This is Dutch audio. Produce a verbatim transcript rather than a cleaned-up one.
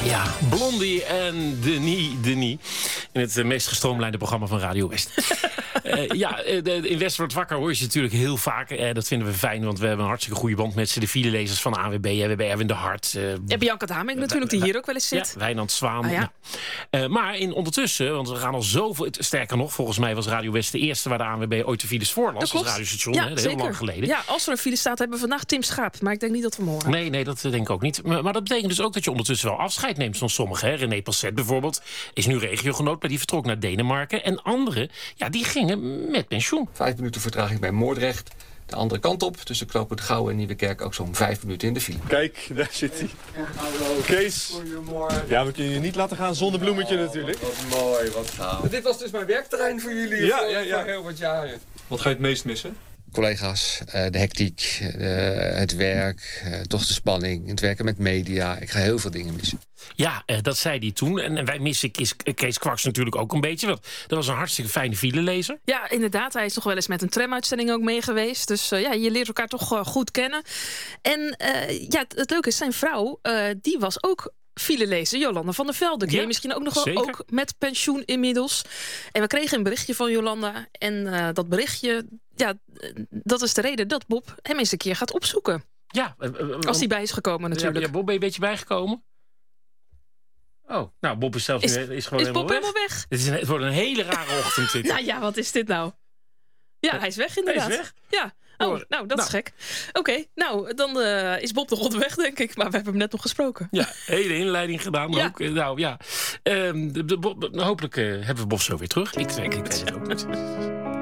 Ja, Blondie en Denis Denis. In het uh, meest gestroomlijnde programma van Radio West. uh, ja, uh, de, in West wordt wakker hoor je ze natuurlijk heel vaak. Uh, dat vinden we fijn, want we hebben een hartstikke goede band met ze. De filelezers van de A N W B. We hebben Erwin de Hart. Uh, ja, Bianca Damink natuurlijk, die hier ook wel eens zit. Ja, Wijnand Zwaan. Ah, ja. nou. uh, maar in ondertussen, want we gaan al zoveel... Sterker nog, volgens mij was Radio West de eerste waar de A N W B ooit de files voorlas. Dat radiostation, ja, hè, heel lang geleden. Ja, als er een file staat, hebben we vandaag Tim Schaap. Maar ik denk niet dat we hem horen. Nee, nee, dat denk ik ook niet. Maar, maar dat betekent dus ook dat je ondertussen wel afscheid neemt van sommigen. Hè. René Passet bijvoorbeeld is nu regiogenoot, maar die vertrok naar Denemarken. En anderen, ja, die gingen met pensioen. Vijf minuten vertraging bij Moordrecht. De andere kant op, tussen Knooppunt Gouwen en Nieuwekerk, ook zo'n vijf minuten in de file. Kijk, daar zit hij. Hallo. Kees. Goedemorgen. Ja, we kunnen je niet laten gaan zonder bloemetje natuurlijk. Wat mooi, wat gaaf. Dit was dus mijn werkterrein voor jullie ja, voor, ja, ja. voor heel wat jaren. Wat ga je het meest missen? Collega's, de hectiek, het werk, toch de spanning, het werken met media. Ik ga heel veel dingen missen. Ja, dat zei hij toen. En wij missen Kees, Kees Kwaks natuurlijk ook een beetje. Want dat was een hartstikke fijne filelezer. Ja, inderdaad. Hij is toch wel eens met een tramuitzending ook mee geweest. Dus uh, ja, je leert elkaar toch uh, goed kennen. En uh, ja, het leuke is, zijn vrouw, uh, die was ook filelezer, Jolanda van der Velde. Ken je ja, misschien ook nog wel, zeker. ook met pensioen inmiddels. En we kregen een berichtje van Jolanda. En uh, dat berichtje, ja, dat is de reden dat Bob hem eens een keer gaat opzoeken. Ja. Uh, uh, Als hij bij is gekomen natuurlijk. Ja, ja, Bob, ben je een beetje bijgekomen? Oh, nou, Bob is zelfs is, nu, is gewoon is helemaal Bob weg. helemaal weg? Het, is een, het wordt een hele rare ochtend. Dit. Nou ja, wat is dit nou? Ja, hij is weg inderdaad. Hij is weg? Ja. Oh, nou, dat nou. is gek. Oké, okay, nou, dan uh, is Bob nog onderweg, denk ik. Maar we hebben hem net nog gesproken. Ja, hele inleiding gedaan. Ja. Ook, nou ja, um, de, de, Bob, hopelijk uh, hebben we Bob zo weer terug. Ik, ik, ik weet het ook niet.